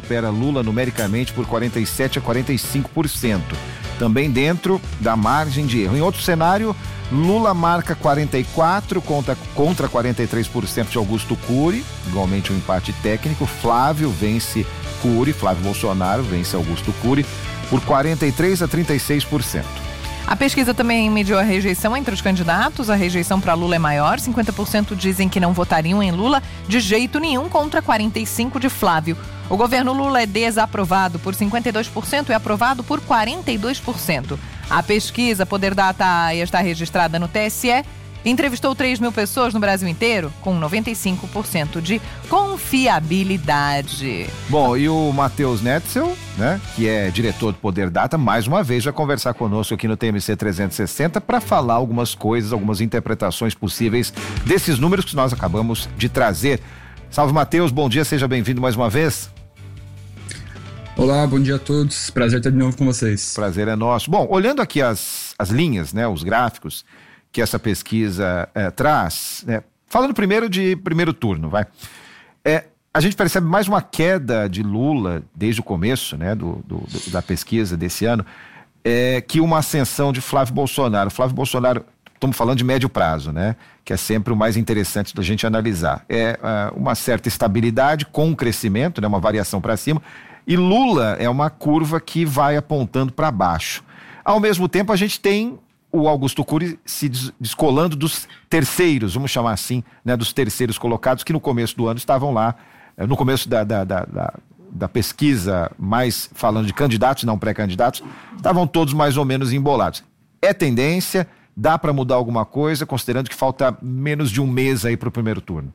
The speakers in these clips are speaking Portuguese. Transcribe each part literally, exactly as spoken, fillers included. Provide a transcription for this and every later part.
supera Lula numericamente por quarenta e sete a quarenta e cinco por cento, também dentro da margem de erro. Em outro cenário, Lula marca quarenta e quatro contra, contra quarenta e três por cento de Augusto Cury, igualmente um empate técnico. Flávio vence Cury, Flávio Bolsonaro vence Augusto Cury por quarenta e três a trinta e seis por cento. A pesquisa também mediu a rejeição entre os candidatos. A rejeição para Lula é maior, cinquenta por cento dizem que não votariam em Lula de jeito nenhum, contra quarenta e cinco por cento de Flávio. O governo Lula é desaprovado por cinquenta e dois por cento e aprovado por quarenta e dois por cento. A pesquisa Poder Data está registrada no T S E. Entrevistou três mil pessoas no Brasil inteiro, com noventa e cinco por cento de confiabilidade. Bom, e o Matheus Netzel, né, que é diretor do Poder Data, mais uma vez vai conversar conosco aqui no T M C trezentos e sessenta para falar algumas coisas, algumas interpretações possíveis desses números que nós acabamos de trazer. Salve, Matheus, bom dia, seja bem-vindo mais uma vez. Olá, bom dia a todos, prazer estar de novo com vocês. Prazer é nosso. Bom, olhando aqui as, as linhas, né, os gráficos que essa pesquisa é, traz, né? Falando primeiro de primeiro turno, vai. É, a gente percebe mais uma queda de Lula desde o começo, né, do, do, do, da pesquisa desse ano, é, que uma ascensão de Flávio Bolsonaro. Flávio Bolsonaro, estamos falando de médio prazo, né, que é sempre o mais interessante da gente analisar. É uh, uma certa estabilidade com um crescimento, né, uma variação para cima, e Lula é uma curva que vai apontando para baixo. Ao mesmo tempo, a gente tem o Augusto Cury se descolando dos terceiros, vamos chamar assim, né, dos terceiros colocados, que no começo do ano estavam lá, no começo da, da, da, da, da pesquisa, mais falando de candidatos, não pré-candidatos, estavam todos mais ou menos embolados. É tendência, dá para mudar alguma coisa, considerando que falta menos de um mês aí para o primeiro turno?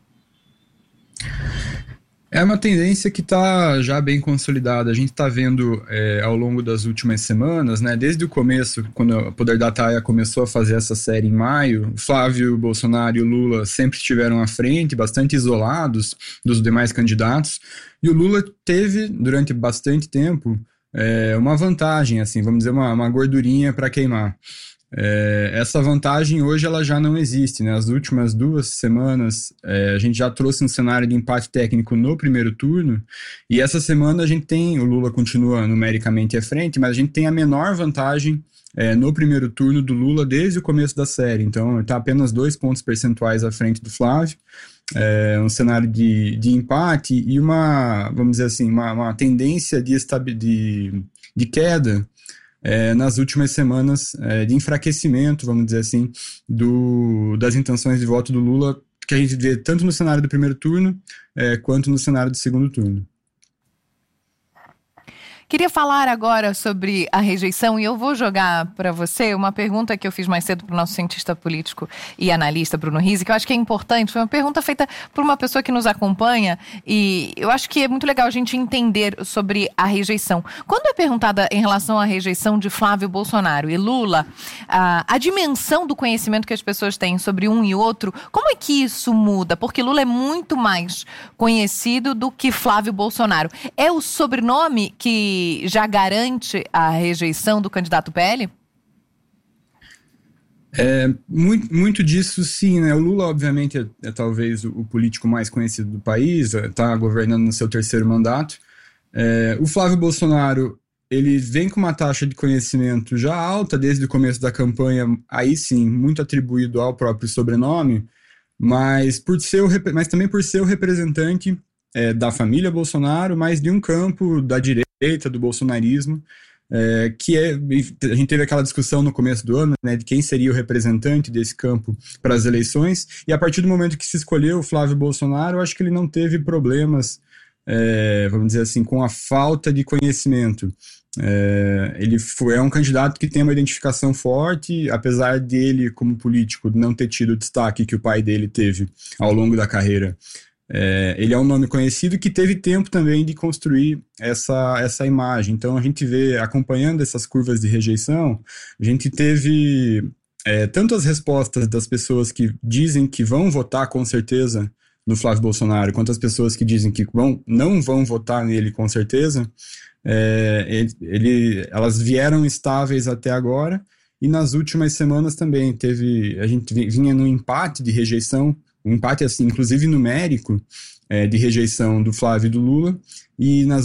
É uma tendência que está já bem consolidada. A gente está vendo é, ao longo das últimas semanas, né, desde o começo, quando a Poder Data começou a fazer essa série em maio, Flávio, Bolsonaro e o Lula sempre estiveram à frente, bastante isolados dos demais candidatos, e o Lula teve, durante bastante tempo, é, uma vantagem, assim, vamos dizer, uma, uma gordurinha para queimar. É, essa vantagem hoje ela já não existe, né? As últimas duas semanas é, a gente já trouxe um cenário de empate técnico no primeiro turno, e essa semana a gente tem, o Lula continua numericamente à frente, mas a gente tem a menor vantagem é, no primeiro turno do Lula desde o começo da série. Então está apenas dois pontos percentuais à frente do Flávio, é, um cenário de, de empate e uma, vamos dizer assim, uma, uma tendência de, estabi- de, de queda É, nas últimas semanas, é, de enfraquecimento, vamos dizer assim, do, das intenções de voto do Lula, que a gente vê tanto no cenário do primeiro turno, é, quanto no cenário do segundo turno. Queria falar agora sobre a rejeição, e eu vou jogar para você uma pergunta que eu fiz mais cedo para o nosso cientista político e analista Bruno Rizzi, que eu acho que é importante. Foi uma pergunta feita por uma pessoa que nos acompanha, e eu acho que é muito legal a gente entender sobre a rejeição. Quando é perguntada em relação à rejeição de Flávio Bolsonaro e Lula, a, a dimensão do conhecimento que as pessoas têm sobre um e outro, como é que isso muda? Porque Lula é muito mais conhecido do que Flávio Bolsonaro. É o sobrenome que já garante a rejeição do candidato P L? É, muito, muito disso sim, né? O Lula, obviamente, é, é talvez o, o político mais conhecido do país, está governando no seu terceiro mandato. É, o Flávio Bolsonaro, ele vem com uma taxa de conhecimento já alta desde o começo da campanha, aí sim, muito atribuído ao próprio sobrenome, mas, por ser o, mas também por ser o representante é, da família Bolsonaro, mas de um campo da direita, do bolsonarismo, é, que é, a gente teve aquela discussão no começo do ano, né, de quem seria o representante desse campo para as eleições, e a partir do momento que se escolheu o Flávio Bolsonaro, eu acho que ele não teve problemas, é, vamos dizer assim, com a falta de conhecimento. É, ele foi, é um candidato que tem uma identificação forte, apesar dele, como político, não ter tido o destaque que o pai dele teve ao longo da carreira. É, ele é um nome conhecido que teve tempo também de construir essa, essa imagem. Então a gente vê, acompanhando essas curvas de rejeição, a gente teve é, tanto as respostas das pessoas que dizem que vão votar com certeza no Flávio Bolsonaro, quanto as pessoas que dizem que vão, não vão votar nele com certeza. É, ele, ele, elas vieram estáveis até agora, e nas últimas semanas também teve, a gente vinha num empate de rejeição, um empate, assim, inclusive numérico, é, de rejeição do Flávio e do Lula, e nas